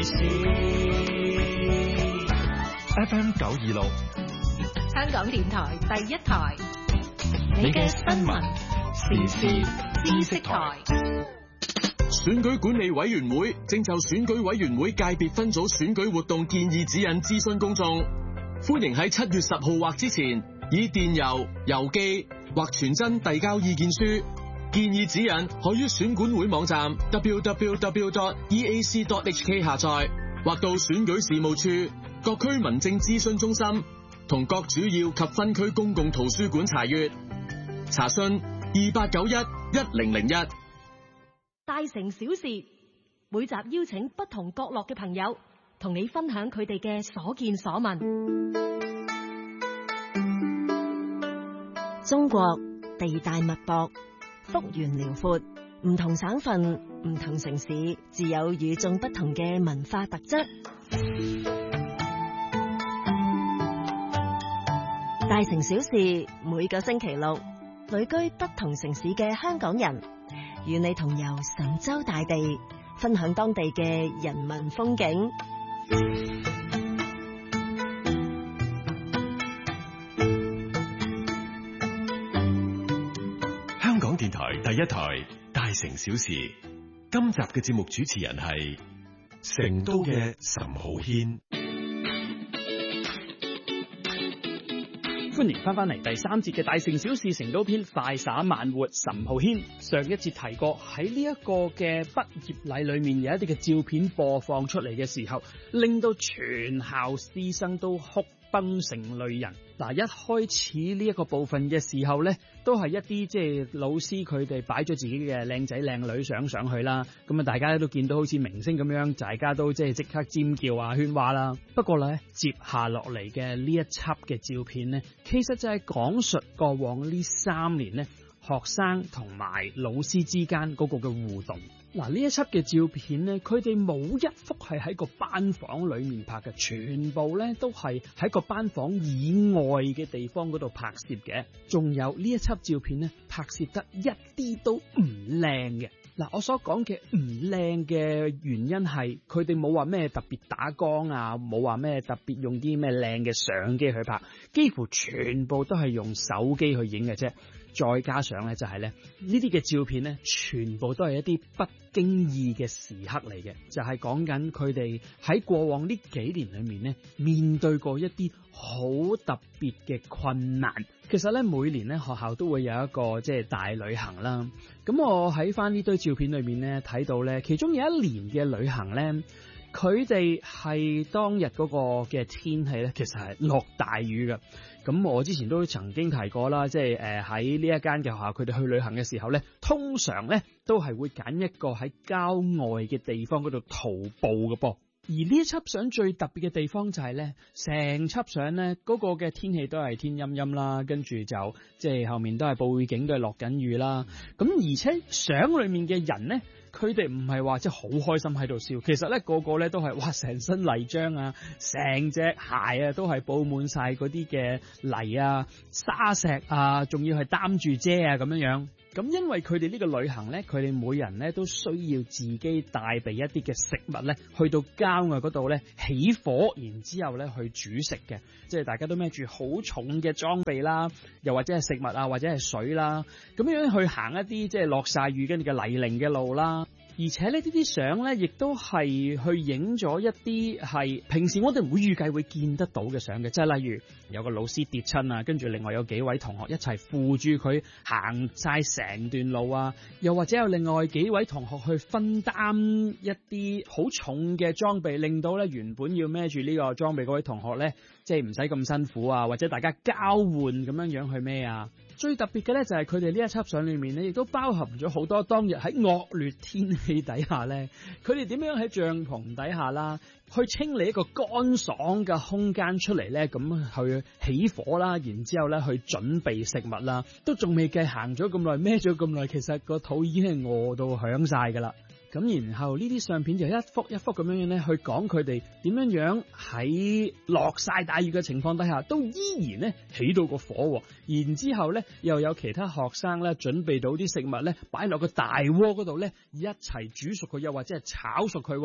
事。FM 926， 香港電台第一台， 你嘅新聞時事知識台。 選舉管理委員會正就選舉委員會界別分組選舉活動建議指引諮詢公眾，歡迎喺7月10號或之前以電郵、郵寄或傳真遞交意見書。建議指引可於選管會網站 www.eac.hk 下載，或到選舉事務處、各區民政諮詢中心同各主要及分區公共圖書館查閱。查詢28911001。 大城小事，每集邀請不同角落嘅朋友，同你分享佢哋嘅所見所聞。中國地大物博，幅員遼闊，唔同省份、唔同城市，自有與眾不同嘅文化特質。大城小事，每個星期六，旅居不同城市嘅香港人，與你同遊神州大地，分享當地嘅人文風景。 香港電台第一台大城小事，今集嘅節目主持人係成都嘅岑浩軒。 歡迎翻嚟第3節嘅大城小事成都篇，快灑慢活，岑浩軒。上一節提過喺呢一個嘅畢業禮裏面有一啲嘅照片播放出嚟嘅時候，令到全校師生都哭崩成淚人。嗱，一開始呢一個部分嘅時候呢，都係一啲即係老師佢哋擺咗自己嘅靚仔靚女相上去啦，咁啊大家都見到好似明星咁樣，大家都即刻尖叫啊喧嘩啦。不過呢，接下落嚟嘅呢一輯嘅照片呢，其實就係講述過往呢3年呢，學生同埋老師之間嗰個嘅互動。嗱，呢一輯嘅照片呢，佢哋冇一幅係喺個班房裏面拍嘅，全部呢都係喺個班房以外嘅地方嗰度拍攝嘅。仲有呢一輯照片呢，拍攝得一啲都唔靚嘅。嗱，我所講嘅唔靚嘅原因係佢哋冇話咩特別打光啊，冇話咩特別用啲咩靚嘅相機去拍，幾乎全部都係用手機去影嘅啫。再加上咧就係咧呢啲嘅照片咧，全部都係一啲不經意嘅時刻嚟嘅，就係講緊佢哋喺過往呢幾年裏面咧，面對過一啲好特別嘅困難。其實咧每年咧學校都會有一個即係大旅行啦。咁我喺翻呢堆照片裏面咧睇到咧，其中有一年嘅旅行咧，佢哋係當日嗰個嘅天氣咧，其實係落大雨嘅。咁我之前都曾經提過啦，即係喺呢一間嘅學校，佢哋去旅行嘅時候咧，通常咧都係會揀一個喺郊外嘅地方嗰度徒步嘅噃。而呢一輯相最特別嘅地方就係咧，成輯相咧嗰個嘅天氣都係天陰陰啦，跟住就即係後面都係背景都係落緊雨啦。咁而且相裏面嘅人咧，佢哋唔係話即係好開心喺度笑，其實咧個個咧都係哇成身泥漿啊，成隻鞋啊都係布滿晒嗰啲嘅泥啊、沙石啊，仲要係擔住遮啊咁樣樣。咁因為佢哋呢個旅行咧，佢哋每人咧都需要自己帶備一啲嘅食物咧，去到郊外嗰度咧起火，然之後咧去煮食嘅，即係大家都孭住好重嘅裝備啦，又或者係食物啊，或者係水啦，咁樣去行一啲即係落晒雨跟住嘅泥濘嘅路啦。而且呢啲相咧，亦都係去影咗一啲係平時我哋唔會預計會見得到嘅相嘅，即係例如有個老師跌親啊，跟住另外有幾位同學一齊扶住佢行晒成段路啊，又或者有另外幾位同學去分擔一啲好重嘅裝備，令到咧原本要孭住呢個裝備嗰位同學咧，即係唔使咁辛苦啊，或者大家交換咁樣樣去孭啊。最特別嘅咧就係佢哋呢一輯相裏面咧，亦都包含咗好多當日喺惡劣天氣底下咧，佢哋點樣喺帳篷底下啦，去清理一個乾爽嘅空間出嚟咧，咁去起火啦，然之後咧去準備食物啦，都仲未計行咗咁耐，孭咗咁耐，其實個肚已經係餓到響晒噶啦。咁然後呢啲相片就一幅一幅咁樣樣咧，去講佢哋點樣樣喺落晒大雨嘅情況底下，都依然咧起到個火。然之後咧，又有其他學生咧準備到啲食物咧，擺落個大鍋嗰度咧，一齊煮熟佢，又或者係炒熟佢。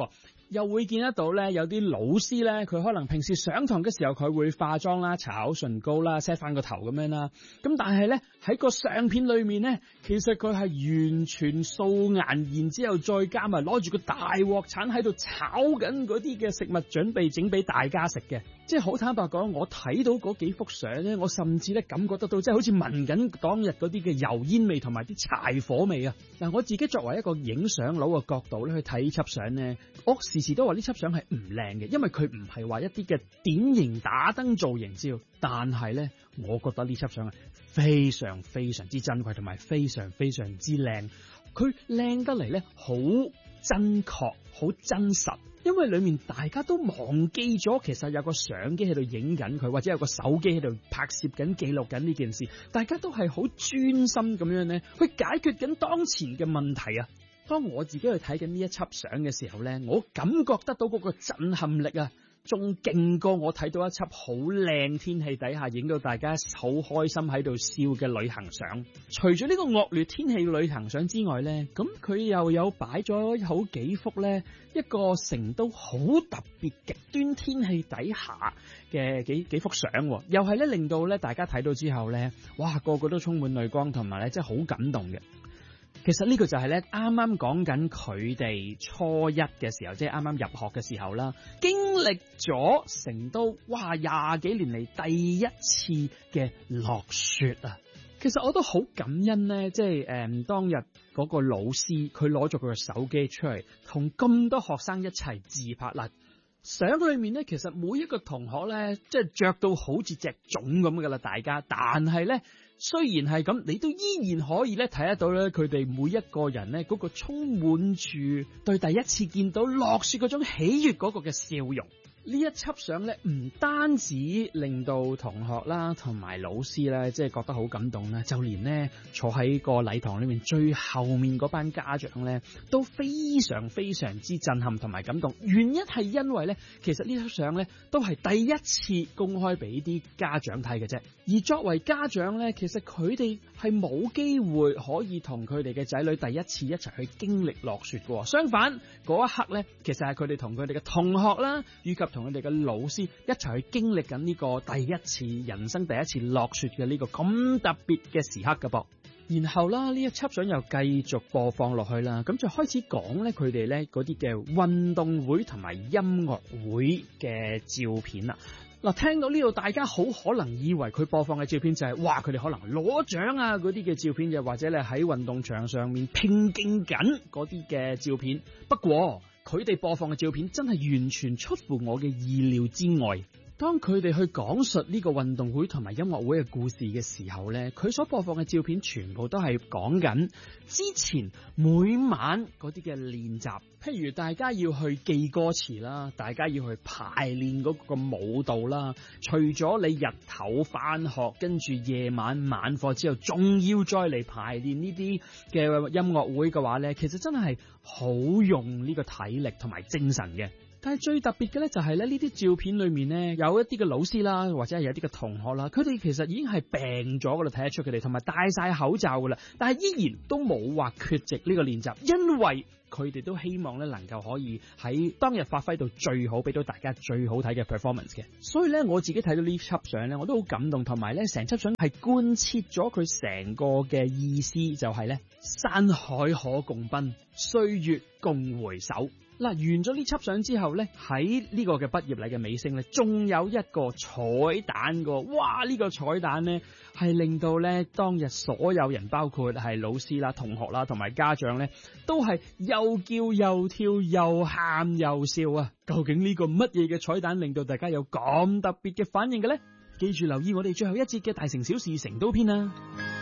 又會見得到咧，有啲老師咧，佢可能平時上堂嘅時候佢會化妝啦、搽口唇膏啦、set 翻個頭咁樣啦。咁但係咧喺個相片裏面咧，其實佢係完全素顏，然之後再加埋攞住個大鑊鏟喺度炒緊嗰啲嘅食物，準備整俾大家食嘅。即係好坦白講，我睇到嗰幾幅相咧，我甚至咧感覺得到，即係好似聞緊當日嗰啲嘅油煙味同埋啲柴火味啊！嗱，我自己作為一個影相佬嘅角度咧去睇呢輯相咧，我時時都話呢輯相係唔靚嘅，因為佢唔係話一啲嘅典型打燈造型照，但係咧，我覺得呢輯相係非常非常之珍貴，同埋非常非常之靚。佢靚得嚟咧，好真確，好真實。因為裏面大家都忘記咗，其實有個相機喺度影緊佢，或者有個手機喺度拍攝緊、記錄緊呢件事。大家都係好專心咁樣咧，去解決緊當前嘅問題啊！當我自己去睇緊呢一輯相嘅時候咧，我感覺得到嗰個震撼力啊！仲勁過我睇到一輯好靚天氣底下影到大家好開心喺度笑嘅旅行相。除咗呢個惡劣天氣嘅旅行相之外呢，咁佢又有擺咗好幾幅呢，一個成都好特別極端天氣底下嘅幾幅相，又係咧令到咧大家睇到之後呢，哇，個個都充滿淚光，同埋咧真係好感動嘅。其實呢個就係咧啱啱講緊佢哋初一嘅時候，即係啱啱入學嘅時候啦，經歷咗成都哇20幾年嚟第一次嘅落雪啊！其實我都好感恩咧，即係當日嗰個老師佢攞咗佢嘅手機出嚟，同咁多學生一齊自拍啦。相裏面咧，其實每一個同學咧，即係着到好似隻粽咁噶啦，大家，但係咧。雖然係咁，你都依然可以咧睇得到咧，佢哋每一個人咧嗰個充滿住對第一次見到落雪嗰種喜悅嗰個嘅笑容。呢一輯相咧，唔單止令到同學啦同埋老師咧，即係覺得好感動啦，就連咧坐喺個禮堂裏面最後面嗰班家長咧，都非常非常之震撼同埋感動。原因係因為咧，其實呢輯相咧都係第一次公開俾啲家長睇嘅啫。而作為家長咧，其實佢哋係冇機會可以同佢哋嘅仔女第一次一齊去經歷落雪嘅。相反，嗰一刻咧，其實係佢哋同佢哋嘅同學啦，以及同佢哋嘅老師一齊去經歷緊呢個第一次人生第一次落雪嘅呢個咁特別嘅時刻㗎噃。然後啦，呢一輯相又繼續播放落去啦，咁就開始講咧佢哋咧嗰啲嘅運動會同埋音樂會嘅照片啦。嗱，聽到呢度，大家好可能以為佢播放嘅照片就係哇，佢哋可能攞獎啊嗰啲嘅照片，又或者咧喺運動場上面拼勁緊嗰啲嘅照片。不過佢哋播放嘅照片真係完全出乎我嘅意料之外。當佢哋去講述呢個運動會同埋音樂會嘅故事嘅時候呢，佢所播放嘅照片全部都係講緊之前每晚嗰啲嘅練習，譬如大家要去記歌詞啦，大家要去排練嗰個舞蹈啦。除咗你日頭返學，跟住夜晚晚課之後，仲要再嚟排練呢啲嘅音樂會嘅話呢，其實真係好用呢個體力同埋精神嘅。但係最特別嘅咧，就係咧呢啲照片裏面咧，有一啲嘅老師啦，或者係有啲嘅同學啦，佢哋其實已經係病咗噶啦，睇得出佢哋，同埋戴晒口罩噶啦，但係依然都冇話缺席呢個練習，因為佢哋都希望咧能夠可以喺當日發揮到最好，俾到大家最好睇嘅 performance 嘅。所以咧，我自己睇到呢輯相咧，我都好感動，同埋咧成輯相係貫徹咗佢成個嘅意思，就係咧山海可共奔，歲月共回首。嗱，完咗呢輯相之後咧，喺呢個嘅畢業禮嘅尾聲咧，仲有一個彩蛋個，哇！呢個彩蛋咧係令到咧當日所有人，包括係老師啦、同學啦同埋家長咧，都係又叫又跳又喊又笑啊！究竟呢個乜嘢嘅彩蛋令到大家有咁特別嘅反應嘅咧？記住留意我哋最後一節嘅大城小事成都篇啊！